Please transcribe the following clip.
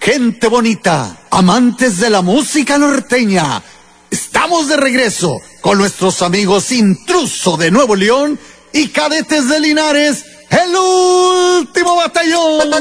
gente bonita, amantes de la música norteña, estamos de regreso con nuestros amigos Intruso de Nuevo León y Cadetes de Linares, el último batallón.